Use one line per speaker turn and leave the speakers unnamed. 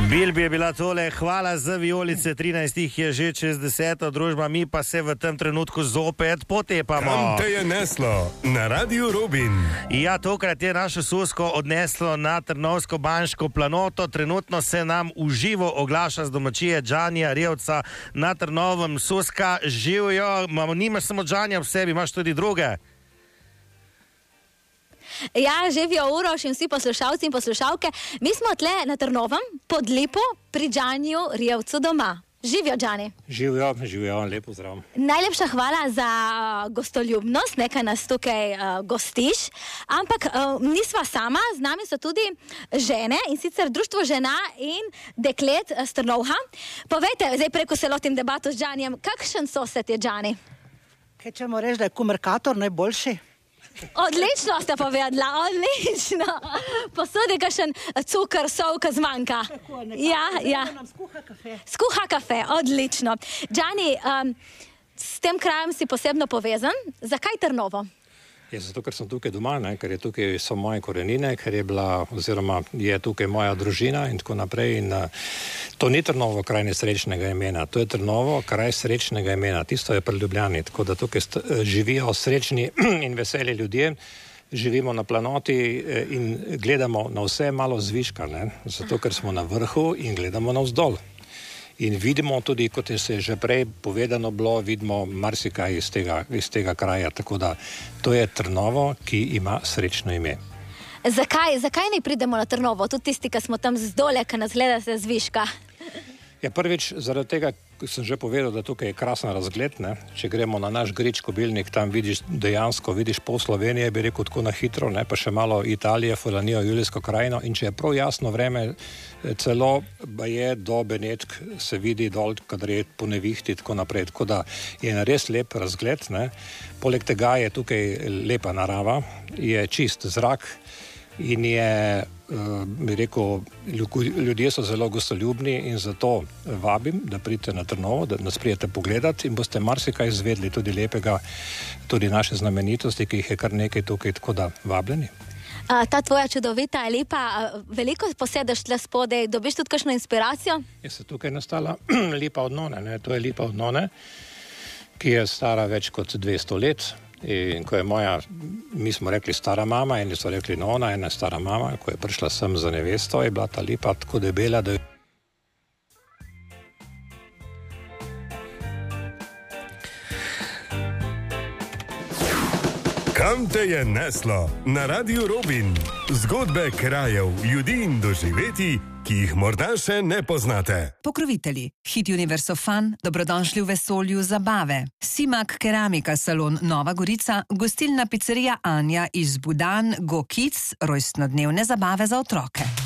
Bilbi je bila tole, hvala za vijolice, 13 jih je že čez 10. družba, mi pa se v tem trenutku zopet potepamo.
Kam te je neslo? Na Radiu Rubin.
Ja, tokrat je našo Susko odneslo na Trnovsko-Banško planoto, trenutno se nam v živo oglaša z domačije Džanija Revca na Trnovem. Suska, živijo, nimaš samo Džanja v sebi, imaš tudi druge.
Ja, živijo Uroš in vsi poslušalci in poslušalke. Mi smo tle na Trnovem, pod Lipo, pri Džaniju Revcu doma. Živijo, Džani.
Živijo, lepo zdrav.
Najlepša hvala za gostoljubnost, nekaj nas tukaj gostiš, ampak nisva sama, z nami so tudi žene, in sicer Društvo žena in deklet z Trnovha. Povejte, zdaj preko se lotim debato z Džanijem, kakšen sosed je Džani?
Kaj ćemo reči, da je Kumerkator najboljši?
Odlično ste povedala, odlično. Posodi kakšen cukor, sol, ko zmanjka. Ja.
Nam skuha kafe.
Skuha kafe, odlično. Džani, s tem krajem si posebno povezan. Zakaj Trnovo?
Zato, ker sem tukaj doma, ker je tukaj so moje korenine, ker je bila, oziroma je tukaj moja družina in tako naprej. In to ni Trnovo kraj nesrečnega imena, to je Trnovo kraj srečnega imena. Tisto je pri Ljubljani, tako da tukaj živijo srečni in veseli ljudje. Živimo na planoti in gledamo na vse malo zviška, zato ker smo na vrhu in gledamo navzdol. In vidimo tudi, kot je se že prej povedano bilo, vidimo marsikaj iz tega kraja, tako da to je Trnovo, ki ima srečno ime.
Zakaj ne pridemo na Trnovo, tudi tisti, ki smo tam zdole, ki nas gledate z viška?
Ja, prvič, zaradi tega, sem že povedal, da tukaj je krasen razgled, Če gremo na naš Grič kobilnik, tam dejansko vidiš pol Slovenije, bi rekel tako na hitro, pa še malo Italije, Furlanijo, Julijsko krajino, in če je prav jasno vreme, celo je do Benetk se vidi dol, kadar je po nevihti, tako naprej, tako da je res lep razgled, Poleg tega je tukaj lepa narava, je čist zrak in je, bi rekel, ljudje so zelo gostoljubni in zato vabim, da pridete na Trnovo, da nas pridete pogledati in boste marsikaj izvedli tudi lepega, tudi naše znamenitosti, ki jih je kar nekaj tukaj, tako da vabljeni.
Ta tvoja čudovita lipa, veliko posedeš tle spodaj, dobiš tudi kakšno inspiracijo?
Je se tukaj nastala lipa od None, to je lipa od None, ki je stara več kot 200 let. In ko je moja, mi smo rekli stara mama, eni so rekli Nona, ena stara mama, ko je prišla sem za nevesto, je bila ta lipa tako debela, da je...
Kam te je neslo? Na Radiu Rubin. Zgodbe krajev, ljudi in doživeti, ki jih morda še ne poznate.
Pokrovitelji: Hit Universo Fun, dobrodošli v vesolju zabave. Simak Keramika salon Nova Gorica, gostilna pizzerija Anja iz Budan, Go Kids, rojstnodnevne zabave za otroke.